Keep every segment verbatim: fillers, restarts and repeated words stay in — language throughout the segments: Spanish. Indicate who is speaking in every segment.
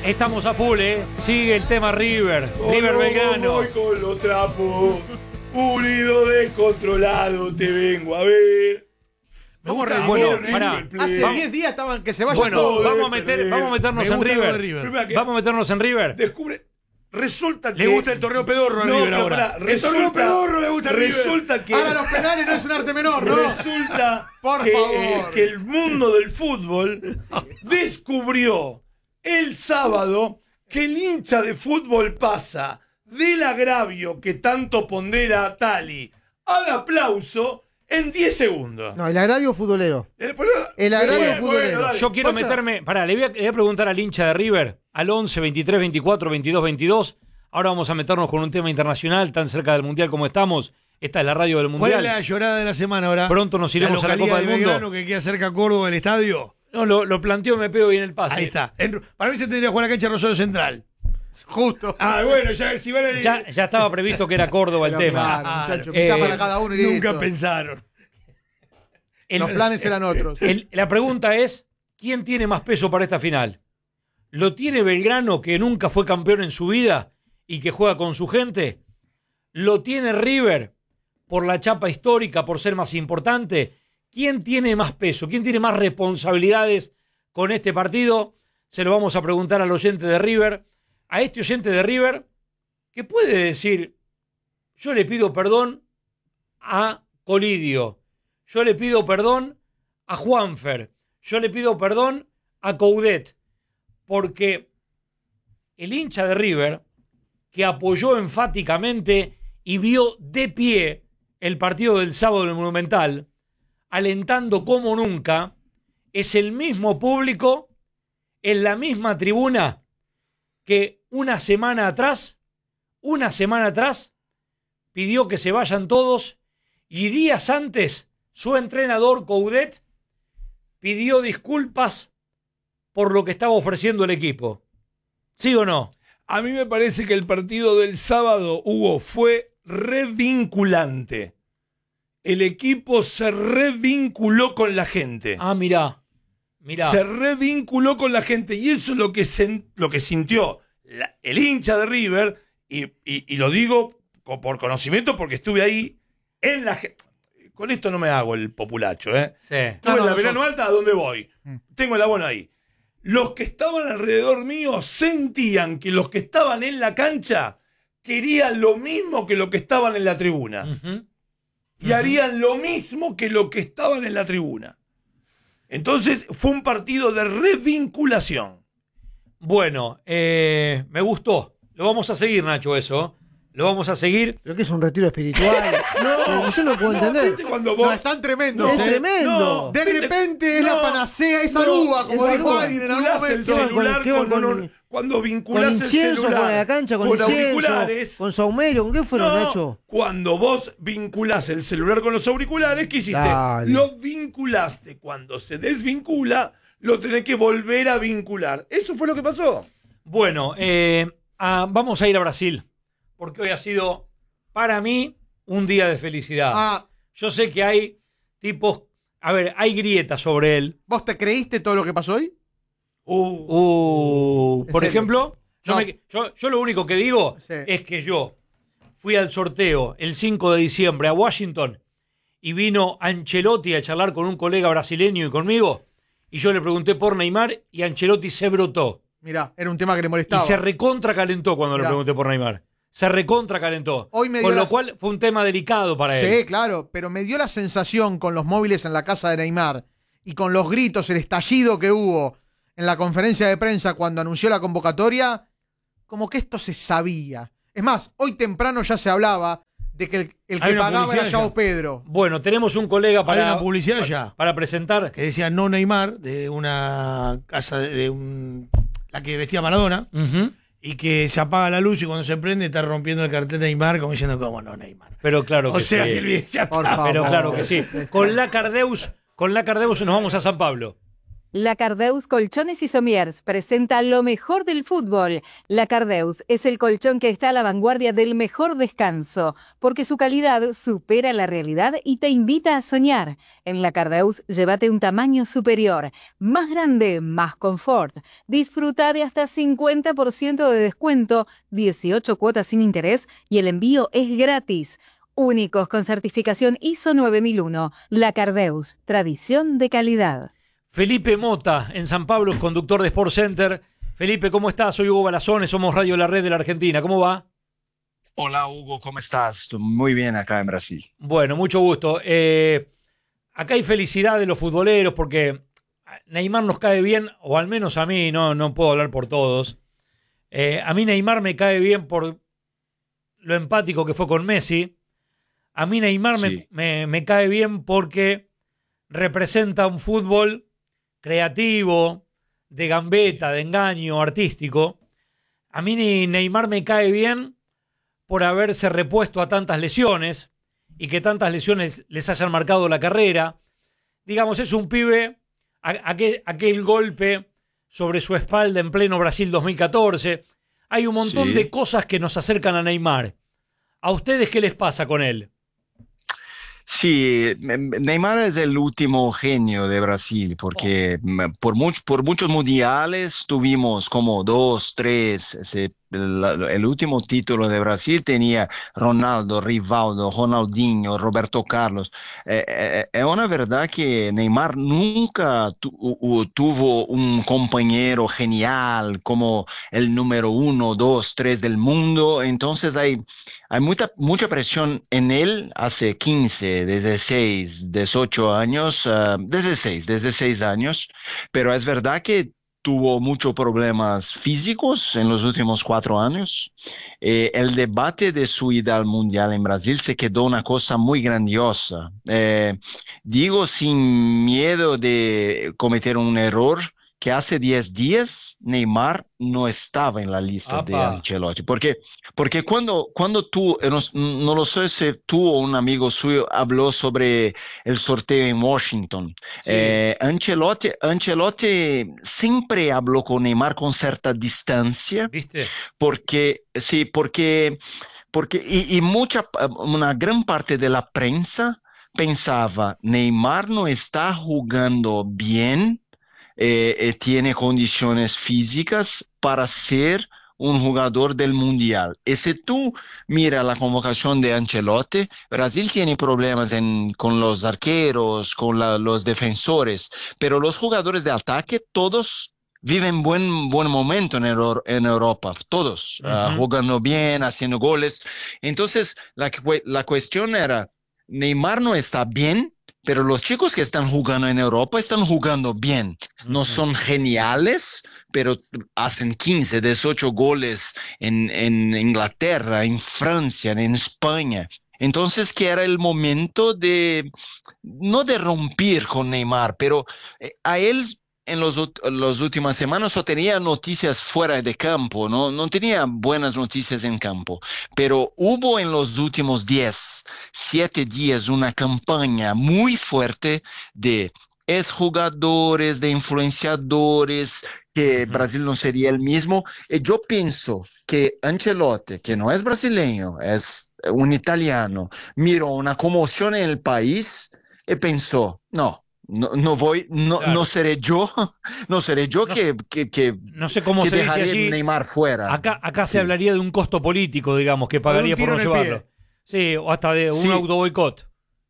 Speaker 1: Estamos a full, ¿eh? Sigue el tema River.
Speaker 2: Oh,
Speaker 1: River
Speaker 2: no,
Speaker 1: Belgrano.
Speaker 2: Voy con los trapos. Unido, descontrolado, te vengo a ver.
Speaker 3: Me gusta,
Speaker 2: River,
Speaker 1: bueno,
Speaker 2: River
Speaker 1: pará.
Speaker 2: Plate.
Speaker 3: Hace diez días estaban que se vayan
Speaker 1: Bueno,
Speaker 3: todos.
Speaker 1: vamos a, meter, vamos a meternos
Speaker 4: Me
Speaker 1: en
Speaker 4: gusta lo de
Speaker 1: River.
Speaker 4: River.
Speaker 2: Primero que-
Speaker 1: Vamos a meternos en River.
Speaker 2: Descubre. Resulta que.
Speaker 4: Le gusta el torneo pedorro a
Speaker 2: No,
Speaker 4: River
Speaker 2: pero
Speaker 4: ahora.
Speaker 2: pará,
Speaker 4: el
Speaker 2: resulta-
Speaker 4: torneo pedorro le gusta a River.
Speaker 2: Resulta que.
Speaker 3: Ahora los penales no es un arte menor, ¿no?
Speaker 2: Resulta
Speaker 3: Por
Speaker 2: que,
Speaker 3: favor.
Speaker 2: eh, que el mundo del fútbol descubrió el sábado que el hincha de fútbol pasa del agravio que tanto pondera Tali al aplauso en diez segundos.
Speaker 5: No, el agravio futbolero.
Speaker 2: Eh, pero-
Speaker 5: El agravio
Speaker 2: bueno,
Speaker 5: futbolero.
Speaker 2: bueno, dale.
Speaker 1: Yo quiero
Speaker 5: Pasa-
Speaker 1: meterme. Pará, le voy, a, le voy a preguntar al hincha de River, al once, veintitrés, veinticuatro, veintidós, veintidós. Ahora vamos a meternos con un tema internacional tan cerca del Mundial como estamos. Esta es la radio del
Speaker 4: ¿Cuál
Speaker 1: Mundial.
Speaker 4: es la llorada de la semana ahora?
Speaker 1: Pronto nos iremos a la
Speaker 4: localidad
Speaker 1: Copa del
Speaker 4: de
Speaker 1: Mundo.
Speaker 4: Belgrano que queda cerca a Córdoba del estadio.
Speaker 1: No, lo, lo planteo, me pego bien el pase.
Speaker 4: Ahí está. En- para mí se tendría que jugar la cancha de Rosario Central.
Speaker 3: Justo.
Speaker 4: Ah, bueno, ya si van a
Speaker 1: Ya, ya estaba previsto que era Córdoba el
Speaker 3: Pero
Speaker 1: tema.
Speaker 3: claro, muchacho,
Speaker 1: Eh,
Speaker 3: mitad para cada uno y
Speaker 4: Nunca
Speaker 3: listo.
Speaker 4: pensaron.
Speaker 1: El-
Speaker 3: Los planes eran otros.
Speaker 1: el- la pregunta es, ¿quién tiene más peso para esta final? ¿Lo tiene Belgrano, que nunca fue campeón en su vida y que juega con su gente? ¿Lo tiene River por la chapa histórica, por ser más importante? ¿Quién tiene más peso? ¿Quién tiene más responsabilidades con este partido? Se lo vamos a preguntar al oyente de River. A este oyente de River, que puede decir, yo le pido perdón a Colidio, yo le pido perdón a Juanfer, yo le pido perdón a Coudet, porque el hincha de River, que apoyó enfáticamente y vio de pie el partido del sábado en el Monumental, alentando como nunca, es el mismo público en la misma tribuna que una semana atrás, una semana atrás, pidió que se vayan todos y días antes su entrenador Coudet pidió disculpas por lo que estaba ofreciendo el equipo. ¿Sí o no?
Speaker 2: A mí me parece que el partido del sábado, Hugo, fue revinculante. El equipo se revinculó con la gente.
Speaker 1: Ah, mirá, mirá.
Speaker 2: Se revinculó con la gente y eso es lo que, sen- lo que sintió la- el hincha de River y, y- y lo digo co- por conocimiento porque estuve ahí en la ge- con esto no me hago el populacho, ¿eh?
Speaker 1: Sí.
Speaker 2: Estuve
Speaker 3: No, no,
Speaker 2: en la
Speaker 3: no
Speaker 2: Verano
Speaker 3: sos-
Speaker 2: Alta, ¿a dónde voy?
Speaker 3: Mm.
Speaker 2: Tengo el abono ahí. Los que estaban alrededor mío sentían que los que estaban en la cancha querían lo mismo que los que estaban en la tribuna.
Speaker 1: Ujú.
Speaker 2: Y harían lo mismo que los que estaban en la tribuna. Entonces fue un partido de revinculación.
Speaker 1: Bueno, eh, me gustó. Lo vamos a seguir, Nacho, eso. Lo vamos a seguir.
Speaker 5: Pero que es un retiro espiritual. No, yo no puedo entender.
Speaker 2: ¿Viste cuando vos-
Speaker 3: No, están tremendos.
Speaker 5: Es
Speaker 3: ¿eh?
Speaker 5: tremendo.
Speaker 2: No,
Speaker 3: De
Speaker 2: ¿viste?
Speaker 3: repente es la
Speaker 2: No,
Speaker 3: panacea, es
Speaker 2: no,
Speaker 3: aruba, como
Speaker 5: es
Speaker 3: dijo
Speaker 5: aruba.
Speaker 3: alguien en algún
Speaker 2: Vinculás el
Speaker 3: momento.
Speaker 5: ¿Qué va
Speaker 2: celular
Speaker 5: con- qué va
Speaker 2: con,
Speaker 5: con-
Speaker 2: uno- cuando
Speaker 5: Con
Speaker 2: vinculás el
Speaker 5: incienso
Speaker 2: celular
Speaker 5: por la cancha, con,
Speaker 2: con
Speaker 5: incienso,
Speaker 2: auriculares.
Speaker 5: con saumerio, ¿con qué fueron,
Speaker 2: No,
Speaker 5: Nacho?
Speaker 2: cuando vos vinculás el celular con los auriculares, ¿qué hiciste?
Speaker 5: Dale.
Speaker 2: Lo vinculaste. Cuando se desvincula, lo tenés que volver a vincular. Eso fue lo que pasó.
Speaker 1: Bueno, eh, ah, vamos a ir a Brasil, porque hoy ha sido, para mí, un día de felicidad.
Speaker 3: Ah,
Speaker 1: Yo sé que hay tipos, a ver, hay grietas sobre él.
Speaker 3: ¿vos te creíste todo lo que pasó hoy?
Speaker 2: Uh,
Speaker 1: Uh,
Speaker 3: ¿En
Speaker 1: por
Speaker 3: serio?
Speaker 1: ejemplo, yo,
Speaker 3: No.
Speaker 1: me- yo- yo lo único que digo
Speaker 3: Sí.
Speaker 1: es que yo fui al sorteo el cinco de diciembre a Washington y vino Ancelotti a charlar con un colega brasileño y conmigo, y yo le pregunté por Neymar y Ancelotti se brotó.
Speaker 3: Mirá, era un tema que le
Speaker 1: Y
Speaker 3: molestaba.
Speaker 1: se recontra calentó cuando
Speaker 3: Mirá.
Speaker 1: le pregunté por Neymar. Se recontra calentó.
Speaker 3: Hoy me
Speaker 1: Con
Speaker 3: dio
Speaker 1: lo
Speaker 3: las-
Speaker 1: cual fue un tema delicado para él.
Speaker 3: Sí, claro, pero me dio la sensación con los móviles en la casa de Neymar y con los gritos, el estallido que hubo en la conferencia de prensa cuando anunció la convocatoria, como que esto se sabía. Es más, hoy temprano ya se hablaba de que el, el
Speaker 4: Hay
Speaker 3: que
Speaker 4: una
Speaker 3: pagaba era
Speaker 4: publicidad
Speaker 3: Joao
Speaker 4: ya.
Speaker 3: Pedro.
Speaker 1: Bueno, tenemos un colega
Speaker 4: Hay
Speaker 1: para,
Speaker 4: una publicidad
Speaker 1: para,
Speaker 4: ya
Speaker 1: para presentar.
Speaker 4: que decía no Neymar, de una casa de, de un, la que vestía Maradona,
Speaker 1: Ujú.
Speaker 4: y que se apaga la luz y cuando se prende está rompiendo el cartel de Neymar como diciendo, ¿cómo no Neymar?
Speaker 1: Pero claro que
Speaker 4: O sea
Speaker 1: sí.
Speaker 4: que el video ya
Speaker 3: Por
Speaker 4: está.
Speaker 3: favor.
Speaker 1: Pero claro que sí. Con la Cardeus, con la Cardeus nos vamos a San Pablo.
Speaker 6: La Cardeus Colchones y Somiers presenta lo mejor del fútbol. La Cardeus es el colchón que está a la vanguardia del mejor descanso, porque su calidad supera la realidad y te invita a soñar. En La Cardeus, llévate un tamaño superior, más grande, más confort. Disfruta de hasta cincuenta por ciento de descuento, dieciocho cuotas sin interés y el envío es gratis. Únicos con certificación I S O nueve mil uno. La Cardeus, tradición de calidad.
Speaker 1: Felipe Mota, en San Pablo, conductor de Sport Center. Felipe, ¿cómo estás? Soy Hugo Balazone, somos Radio La Red de la Argentina. ¿Cómo va?
Speaker 7: Hola Hugo, ¿cómo estás? Muy bien acá en Brasil.
Speaker 1: Bueno, mucho gusto. Eh, acá hay felicidad de los futboleros porque Neymar nos cae bien, o al menos a mí, no, no puedo hablar por todos. Eh, a mí Neymar me cae bien por lo empático que fue con Messi. A mí Neymar
Speaker 7: Sí.
Speaker 1: me, me, me cae bien porque representa un fútbol creativo, de gambeta, de engaño, artístico. A mí Neymar me cae bien por haberse repuesto a tantas lesiones y que tantas lesiones les hayan marcado la carrera. Digamos, es un pibe, a- aquel, aquel golpe sobre su espalda en pleno Brasil dos mil catorce. Hay un montón
Speaker 7: Sí.
Speaker 1: de cosas que nos acercan a Neymar. ¿A ustedes qué les pasa con él?
Speaker 7: Sí, Neymar es el último genio de Brasil, porque mm, por, much- por muchos mundiales tuvimos como dos, tres. ese- la- el último título de Brasil tenía Ronaldo, Rivaldo, Ronaldinho, Roberto Carlos. Eh, eh, es una verdad que Neymar nunca tu- u- u- tuvo un compañero genial como el número uno, dos, tres del mundo. Entonces hay Hay mucha, mucha presión en él hace quince, dieciséis, dieciocho años, ah, dieciséis, desde seis años, pero es verdad que tuvo muchos problemas físicos en los últimos cuatro años. Eh, el debate de su ida al Mundial en Brasil se quedó una cosa muy grandiosa. Eh, digo sin miedo de cometer un error que hace diez días Neymar no estaba en la lista de
Speaker 1: Apa.
Speaker 7: Ancelotti, porque porque cuando, cuando tú, eh, no, no lo sé si tú o un amigo suyo habló sobre el sorteo en Washington,
Speaker 1: Sí.
Speaker 7: eh, Ancelotti, Ancelotti siempre habló con Neymar con cierta distancia,
Speaker 1: ¿Viste?
Speaker 7: porque, sí, porque, porque y, y mucha, una gran parte de la prensa pensaba, Neymar no está jugando bien, eh, eh, tiene condiciones físicas para ser un jugador del Mundial. Y si tú miras la convocación de Ancelotti, Brasil tiene problemas en- con los arqueros, con la- los defensores, pero los jugadores de ataque, todos viven buen, buen momento en, Euro- en Europa, todos, ah,
Speaker 1: Ujú.
Speaker 7: jugando bien, haciendo goles. Entonces, la, que- la cuestión era, Neymar no está bien, pero los chicos que están jugando en Europa están jugando bien. No
Speaker 1: Ujú.
Speaker 7: son geniales, pero hacen quince, dieciocho goles en, en Inglaterra, en Francia, en España. Entonces, que era el momento de, no de romper con Neymar, pero eh, a él en los, ult- las últimas semanas solo tenía noticias fuera de campo, ¿no? No tenía buenas noticias en campo, pero hubo en los últimos diez, siete días una campaña muy fuerte de exjugadores, de influenciadores, que
Speaker 1: Ujú.
Speaker 7: Brasil no sería el mismo. Y yo pienso que Ancelotti, que no es brasileño, es un italiano, miró una conmoción en el país y pensó, no, no, no voy, no,
Speaker 1: Claro.
Speaker 7: no seré yo, no seré yo
Speaker 1: No
Speaker 7: que, que, que,
Speaker 1: No sé cómo
Speaker 7: que
Speaker 1: se dice
Speaker 7: dejaré
Speaker 1: allí.
Speaker 7: Neymar fuera.
Speaker 1: Acá, acá
Speaker 7: Sí.
Speaker 1: se hablaría de un costo político, digamos, que pagaría por
Speaker 3: tiro
Speaker 1: no
Speaker 3: en el pie.
Speaker 1: llevarlo. Sí, o hasta de un
Speaker 7: Sí.
Speaker 1: auto boicot.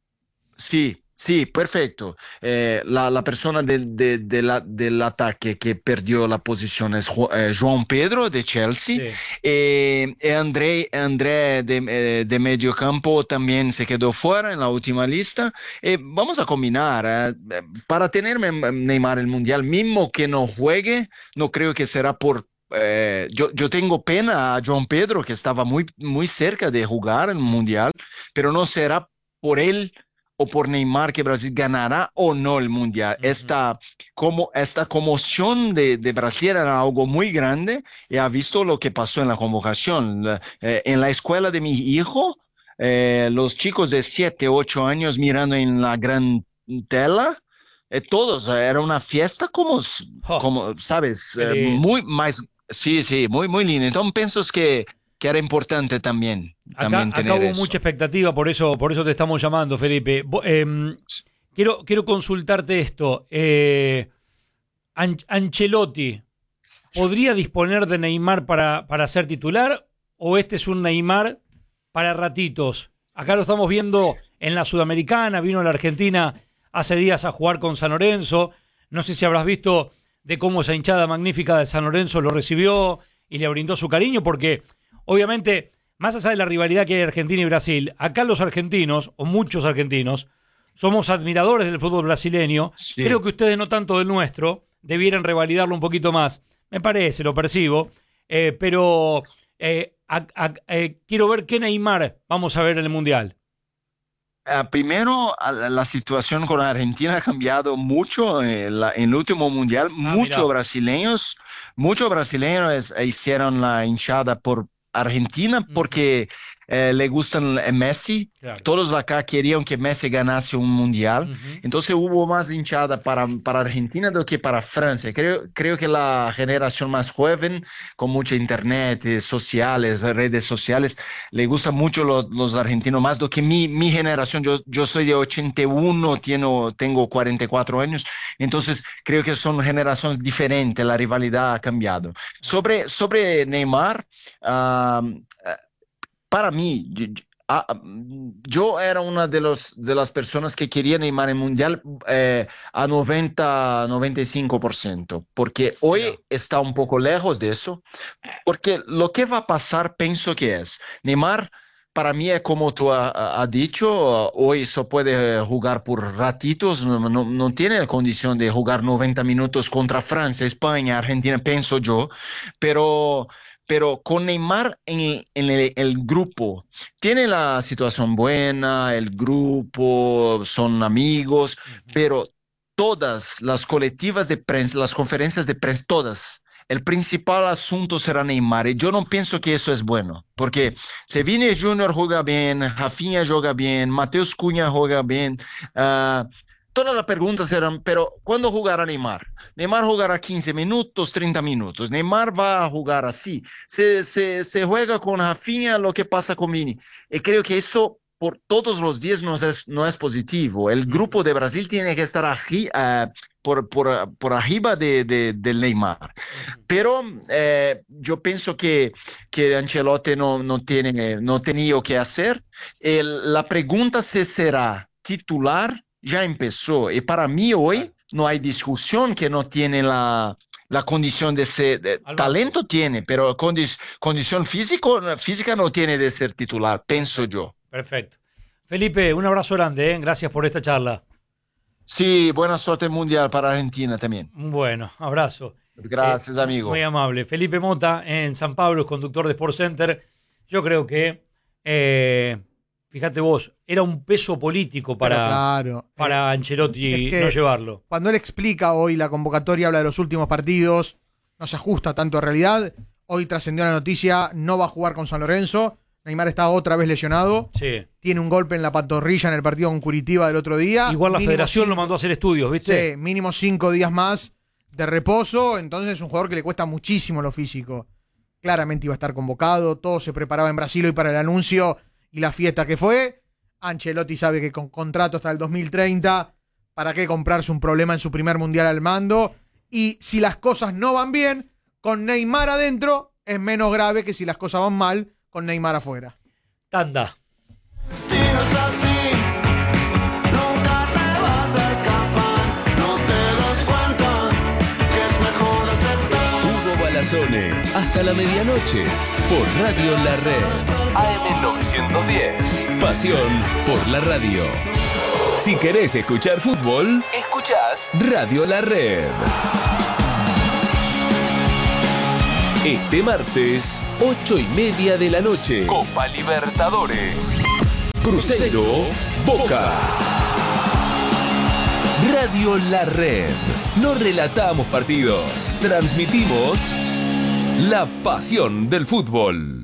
Speaker 7: Sí, sí, perfecto. Eh, la, la persona del, de- de la- del ataque que perdió la posición es Ju- eh, João Pedro de Chelsea.
Speaker 1: Sí.
Speaker 7: Eh, y André, André de, eh, de medio campo también se quedó fuera en la última lista. Eh, vamos a combinar. eh, para tener Mem- Neymar el Mundial, mismo que no juegue, no creo que será por... eh, yo, yo tengo pena a João Pedro, que estaba muy, muy cerca de jugar el Mundial, pero no será por él o por Neymar que Brasil ganará o no el Mundial.
Speaker 1: Ujú.
Speaker 7: Esta, como, esta conmoción de, de Brasil era algo muy grande y ha visto lo que pasó en la convocación. La- eh, en la escuela de mi hijo, eh, los chicos de siete, ocho años mirando en la gran tela, eh, todos, eh, era una fiesta como,
Speaker 1: Oh,
Speaker 7: como sabes,
Speaker 1: qué
Speaker 7: eh,
Speaker 1: lindo.
Speaker 7: muy más, sí, sí, muy, muy lindo. Entonces pienso que, que era importante también,
Speaker 1: Acá,
Speaker 7: también
Speaker 1: acá
Speaker 7: tener
Speaker 1: hubo
Speaker 7: eso.
Speaker 1: mucha expectativa, por eso, por eso te estamos llamando, Felipe. Vo- em, quiero, quiero consultarte esto. Eh, An- Ancelotti, ¿podría disponer de Neymar para, para ser titular o este es un Neymar para ratitos? Acá lo estamos viendo en la Sudamericana, vino a la Argentina hace días a jugar con San Lorenzo. No sé si habrás visto de cómo esa hinchada magnífica de San Lorenzo lo recibió y le brindó su cariño, porque obviamente, más allá de la rivalidad que hay en Argentina y Brasil, acá los argentinos, o muchos argentinos, somos admiradores del fútbol brasileño.
Speaker 7: Sí.
Speaker 1: Creo que ustedes, no tanto del nuestro, debieran revalidarlo un poquito más. Me parece, lo percibo. Eh, pero eh, a- a- eh, quiero ver qué Neymar vamos a ver en el Mundial.
Speaker 7: Ah, primero, a la, la situación con Argentina ha cambiado mucho en, la- en el último mundial.
Speaker 1: Ah,
Speaker 7: Muchos
Speaker 1: mirá.
Speaker 7: brasileños, muchos brasileños eh, hicieron la hinchada por Argentina
Speaker 1: Ujú.
Speaker 7: porque eh, le gustan eh, Messi.
Speaker 1: Claro.
Speaker 7: Todos acá querían que Messi ganase un mundial.
Speaker 1: Ujú.
Speaker 7: Entonces hubo más hinchada para, para Argentina do que para Francia. Creo, creo que la generación más joven, con mucha internet, eh, sociales, redes sociales, le gusta mucho lo- los argentinos más do que mi, mi generación. Yo, yo soy de ochenta y uno, tengo, tengo cuarenta y cuatro años, entonces creo que son generaciones diferentes, la rivalidad ha cambiado. Sobre, sobre Neymar, ah, para mí, yo, yo- ah, yo era una de, los, de las personas que quería Neymar en Mundial eh, a noventa, noventa y cinco por ciento, porque hoy
Speaker 1: Mira.
Speaker 7: está un poco lejos de eso, porque lo que va a pasar, pienso que es, Neymar para mí es como tú has ha, ha dicho, uh, hoy solo puede jugar por ratitos, no, no, no tiene condición de jugar noventa minutos contra Francia, España, Argentina, pienso yo, pero... Pero con Neymar en, en el, el grupo, tiene la situación buena, el grupo, son amigos, pero todas las colectivas de prensa, las conferencias de prensa, todas, el principal asunto será Neymar. Y yo no pienso que eso es bueno, porque si Vini Junior juega bien, Rafinha juega bien, Mateus Cunha juega bien, uh, todas las preguntas serán, pero ¿cuándo jugará Neymar? Neymar jugará quince minutos, treinta minutos. Neymar va a jugar así. Se, se, se juega con Rafinha, lo que pasa con Vini. Y creo que eso por todos los días no es, no es positivo. El grupo de Brasil tiene que estar aquí, uh, por, por, por arriba de, de, de Neymar. Pero eh, yo pienso que, que Ancelotti no, no, tiene, no tenía que hacer. El, la pregunta si será titular ya empezó. Y para mí hoy no hay discusión que no tiene la, la condición de ser, de, talento tiene, pero condi condición físico, física no tiene de ser titular, pienso yo.
Speaker 1: Perfecto. Felipe, un abrazo grande, ¿eh? Gracias por esta charla.
Speaker 7: Sí, buena suerte mundial para Argentina también.
Speaker 1: Bueno, abrazo.
Speaker 7: Gracias,
Speaker 1: eh,
Speaker 7: amigo.
Speaker 1: Muy amable. Felipe Mota, en San Pablo, es conductor de Sport Center. Yo creo que, eh, fíjate vos, era un peso político para,
Speaker 3: Pero claro,
Speaker 1: para
Speaker 3: eh,
Speaker 1: Ancelotti
Speaker 3: es que
Speaker 1: no llevarlo.
Speaker 3: Cuando él explica hoy la convocatoria, habla de los últimos partidos, no se ajusta tanto a realidad. Hoy trascendió la noticia, no va a jugar con San Lorenzo. Neymar está otra vez lesionado.
Speaker 1: Sí.
Speaker 3: Tiene un golpe en la pantorrilla en el partido con Curitiba del otro día.
Speaker 1: Igual la
Speaker 3: Mínimo
Speaker 1: federación
Speaker 3: cinco,
Speaker 1: lo mandó a hacer estudios, ¿viste?
Speaker 3: Sí, mínimo cinco días más de reposo. Entonces es un jugador que le cuesta muchísimo lo físico. Claramente iba a estar convocado. Todo se preparaba en Brasil hoy para el anuncio y la fiesta que fue. Ancelotti sabe que con contrato hasta el dos mil treinta, ¿para qué comprarse un problema en su primer mundial al mando? Y si las cosas no van bien, con Neymar adentro, es menos grave que si las cosas van mal, con Neymar afuera.
Speaker 1: Tanda.
Speaker 8: Hugo Balazone, hasta la medianoche, por Radio La Red. A M novecientos diez, pasión por la radio. Si querés escuchar fútbol, escuchás Radio La Red. Este martes, ocho y media de la noche, Copa Libertadores. Cruzeiro, Boca. Radio La Red. No relatamos partidos, transmitimos la pasión del fútbol.